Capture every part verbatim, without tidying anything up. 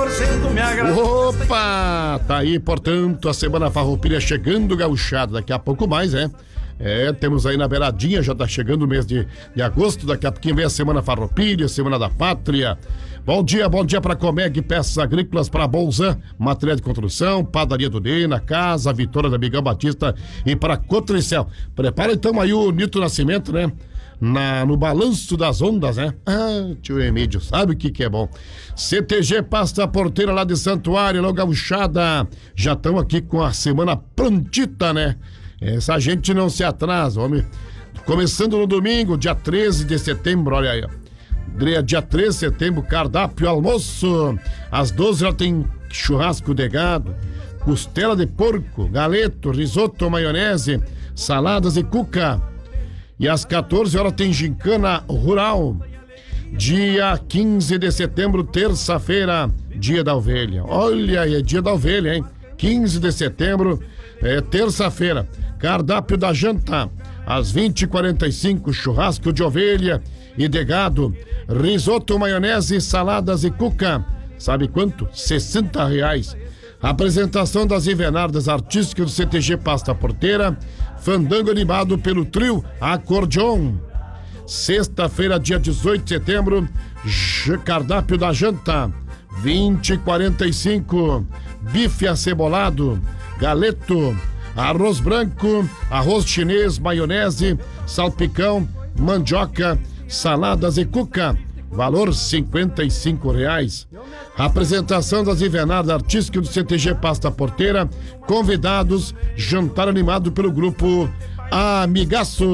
por cento me agrada. Opa! Tá aí, portanto, a Semana Farroupilha chegando, gauchada. Daqui a pouco mais, é? É, temos aí na beiradinha, já tá chegando o mês de, de agosto. Daqui a pouquinho vem a Semana Farroupilha, Semana da Pátria. Bom dia, bom dia pra Comeg Peças Agrícolas, pra Bolzan, material de construção, Padaria do Dena, Casa Vitória da Miguel Batista e pra Cotricel. Prepara então aí o Nito Nascimento, né? Na, no balanço das ondas, né? Ah, tio Emílio, sabe o que que é bom? C T G Pasta Porteira lá de Santuário, lá gauchada. Já estão aqui com a semana prontita, né? Essa gente não se atrasa, homem. Começando no domingo, dia treze de setembro, olha aí, ó. Dia treze de setembro, cardápio almoço. Às doze horas tem churrasco de gado, costela de porco, galeto, risoto, maionese, saladas e cuca. E às quatorze horas tem gincana rural. Dia quinze de setembro, terça-feira, dia da ovelha. Olha aí, é dia da ovelha, hein? quinze de setembro, é terça-feira. Cardápio da janta. Às vinte e quarenta e cinco, churrasco de ovelha e de gado, risoto, maionese, saladas e cuca. Sabe quanto? sessenta reais. Apresentação das Invernadas Artísticas do C T G Pasta Porteira. Fandango animado pelo trio Acordeon. Sexta-feira, dia dezoito de setembro, cardápio da janta. vinte e quarenta e cinco, bife acebolado, galeto, arroz branco, arroz chinês, maionese, salpicão, mandioca, saladas e cuca. Valor cinquenta e cinco reais. Apresentação das Invernadas Artísticas do C T G Pasta Porteira. Convidados, jantar animado pelo grupo Amigaço.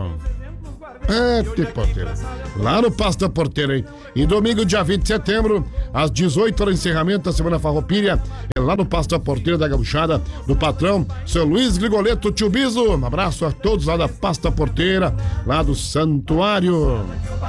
É, que porteira. Lá no Pasta Porteira, hein? E domingo, dia vinte de setembro, às dezoito horas, encerramento da Semana Farroupilha, é lá no Pasta Porteira da Gauchada, do patrão, seu Luiz Grigoleto Tio Biso. Um abraço a todos lá da Pasta Porteira, lá do Santuário.